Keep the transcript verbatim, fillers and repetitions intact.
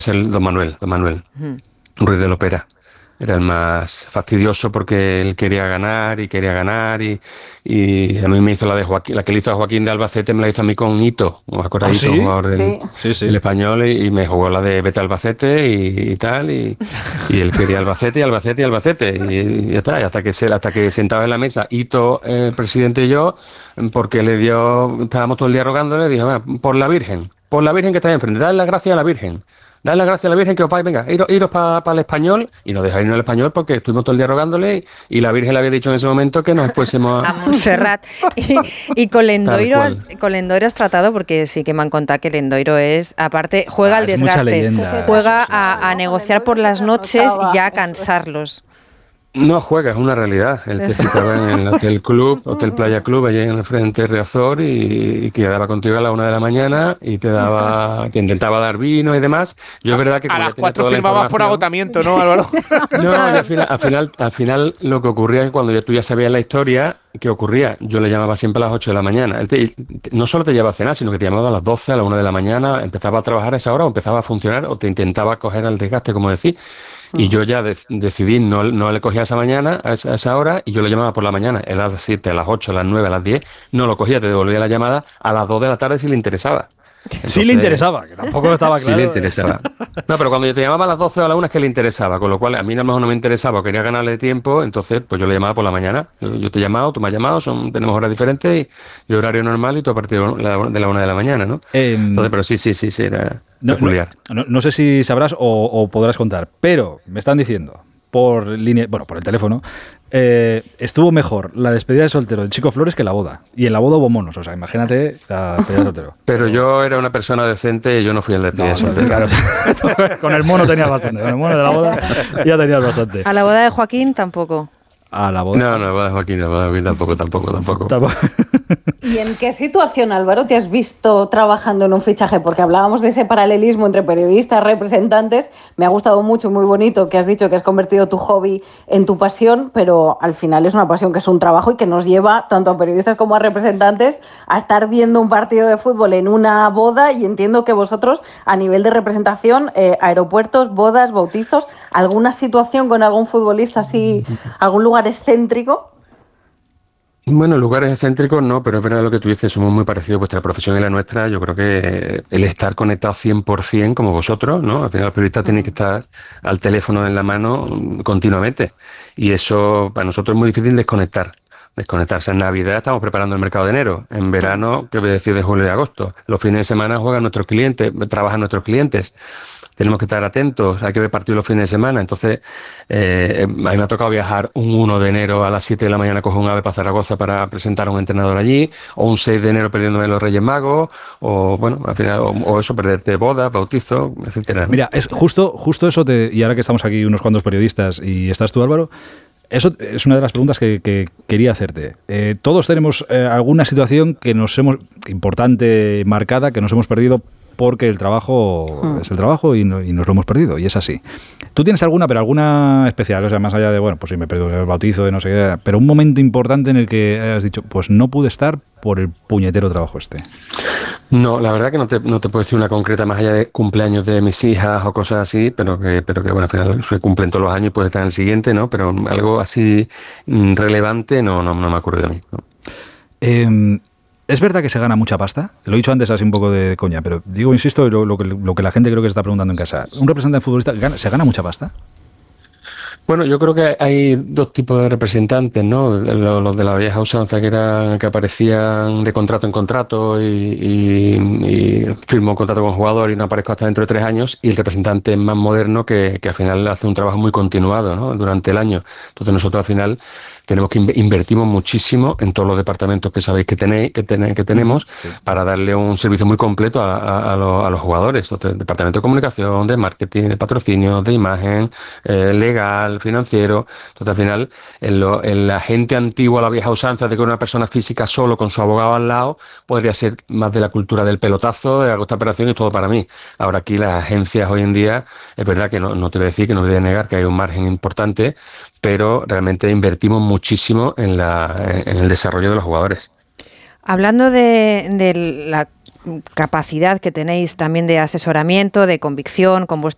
el don Manuel, don Manuel uh-huh. Ruiz de Lopera. Era el más fastidioso porque él quería ganar y quería ganar y, y a mí me hizo la de Joaquín, la que le hizo a Joaquín de Albacete me la hizo a mí con Hito, ¿os acordáis? ¿Ah, sí? Jugador del, sí. Sí, sí. del Español y, y me jugó la de vete a Albacete y, y tal y, y él quería Albacete y Albacete y Albacete y, y ya está, y hasta que se, hasta que sentaba en la mesa Hito, el presidente y yo, porque le dio, estábamos todo el día rogándole, dijo, por la Virgen, por la Virgen que está ahí enfrente, dale las gracias a la Virgen. Dale las gracias a la Virgen que os vais, venga, iros, iros para pa el Español y nos dejáis irnos al Español porque estuvimos todo el día rogándole y la Virgen le había dicho en ese momento que nos fuésemos a, a Montserrat. Y, y con Lendoiro has, con Lendoiro has tratado, porque sí que me han contado que Lendoiro es, aparte, juega al desgaste, juega a, a negociar por las noches y ya a cansarlos. No juega, es una realidad. Él te citaba en el Hotel Club, Hotel Playa Club, allí en el frente de Riazor, y, y quedaba contigo a la una de la mañana y te daba, te intentaba dar vino y demás. Yo es verdad que a las cuatro firmabas por agotamiento, ¿no, Álvaro? No, y al final, al final, al final lo que ocurría es que cuando ya, tú ya sabías la historia, ¿qué ocurría? Yo le llamaba siempre a las ocho de la mañana. Él te, no solo te llevaba a cenar, sino que te llamaba a las doce, a la una de la mañana, empezaba a trabajar a esa hora o empezaba a funcionar o te intentaba coger al desgaste, como decís. Y yo ya de, decidí, no, no le cogía esa mañana, a esa, a esa hora, y yo le llamaba por la mañana, a las siete, a las ocho, a las nueve, a las diez, no lo cogía, te devolvía la llamada a las dos de la tarde si le interesaba. Entonces, sí le interesaba, que tampoco estaba claro. Sí le interesaba. No, pero cuando yo te llamaba a las doce o a la una es que le interesaba, con lo cual a mí a lo mejor no me interesaba, quería ganarle tiempo, entonces pues yo le llamaba por la mañana. Yo, yo te he llamado, tú me has llamado, son, tenemos horas diferentes y, y horario normal y tú a partir de la, de la una de la mañana, ¿no? Eh, entonces, pero sí, sí, sí, sí, era no, peculiar. No, no, no sé si sabrás o, o podrás contar, pero me están diciendo por línea, bueno, por el teléfono, eh, estuvo mejor la despedida de soltero de Chico Flores que la boda. Y en la boda hubo monos, o sea, imagínate la despedida de soltero. Pero yo era una persona decente y yo no fui el despedida de soltero. Claro, con el mono tenías bastante, con el mono de la boda ya tenías bastante. A la boda de Joaquín tampoco. A la boda. No, no, la boda de Joaquín, la boda de Joaquín tampoco, tampoco, tampoco. tampoco. ¿Y en qué situación, Álvaro, te has visto trabajando en un fichaje? Porque hablábamos de ese paralelismo entre periodistas, representantes. Me ha gustado mucho, muy bonito, que has dicho que has convertido tu hobby en tu pasión, pero al final es una pasión que es un trabajo y que nos lleva, tanto a periodistas como a representantes, a estar viendo un partido de fútbol en una boda, y entiendo que vosotros, a nivel de representación, eh, aeropuertos, bodas, bautizos, ¿alguna situación con algún futbolista así, algún lugar excéntrico? Bueno, lugares excéntricos no, pero es verdad lo que tú dices, somos muy parecidos, vuestra profesión y la nuestra. Yo creo que el estar conectado cien por ciento como vosotros, ¿no? Al final los periodistas tienen que estar al teléfono en la mano continuamente y eso para nosotros es muy difícil desconectar. Desconectarse. En Navidad estamos preparando el mercado de enero, en verano, ¿qué voy a decir de julio y agosto? Los fines de semana juegan nuestros clientes, trabajan nuestros clientes. Tenemos que estar atentos, hay que ver partidos los fines de semana. Entonces, eh, a mí me ha tocado viajar un uno de enero a las siete de la mañana, coger un ave para Zaragoza para presentar a un entrenador allí, o un seis de enero perdiéndome los Reyes Magos, o bueno, al final, o, o eso, perderte bodas, bautizos, etcétera. Mira, es justo, justo eso, te, y ahora que estamos aquí unos cuantos periodistas y estás tú, Álvaro, eso es una de las preguntas que, que quería hacerte. Eh, todos tenemos eh, alguna situación que nos hemos, importante, marcada, que nos hemos perdido porque el trabajo hmm. es el trabajo y, no, y nos lo hemos perdido, y es así. ¿Tú tienes alguna, pero alguna especial? O sea, más allá de, bueno, pues sí, me perdido el bautizo de no sé qué, pero un momento importante en el que has dicho, pues no pude estar por el puñetero trabajo este. No, la verdad que no te, no te puedo decir una concreta más allá de cumpleaños de mis hijas o cosas así, pero que, pero que bueno, al final se cumplen todos los años y puede estar en el siguiente, ¿no? Pero algo así relevante no, no, no me ha ocurrido a mí, ¿no? Eh, ¿Es verdad que se gana mucha pasta? Lo he dicho antes así un poco de coña, pero digo, insisto, lo, lo, que, lo que la gente creo que se está preguntando en casa. ¿Un representante futbolista ¿se gana mucha pasta? Bueno, yo creo que hay dos tipos de representantes, ¿no? Los de la vieja usanza, que eran que aparecían de contrato en contrato y, y, y firmó un contrato con un jugador y no aparezco hasta dentro de tres años, y el representante más moderno que, que al final hace un trabajo muy continuado, ¿no? Durante el año. Entonces nosotros al final tenemos que inv- invertimos muchísimo en todos los departamentos que sabéis que tenéis, que, ten- que tenemos, sí, para darle un servicio muy completo a, a, a, los, a los jugadores. Entonces, departamento de comunicación, de marketing, de patrocinio, de imagen, eh, legal, financiero. Entonces, al final, en, lo, en la gente antigua, la vieja usanza de que una persona física solo con su abogado al lado, podría ser más de la cultura del pelotazo, de la costa operación y todo para mí. Ahora aquí las agencias hoy en día, es verdad que no, no te voy a decir, que no voy a negar que hay un margen importante, pero realmente invertimos muchísimo en, la, en el desarrollo de los jugadores. Hablando de, de la capacidad que tenéis también de asesoramiento, de convicción con vuestra